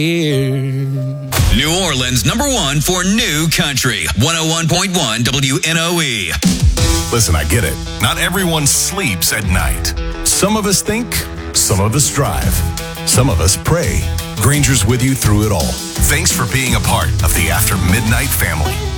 New Orleans #1 for new country. 101.1 WNOE. Listen, I get it. Not everyone sleeps at night. Some of us think, some of us drive, some of us pray. Granger's with you through it all. Thanks for being a part of the After Midnight family.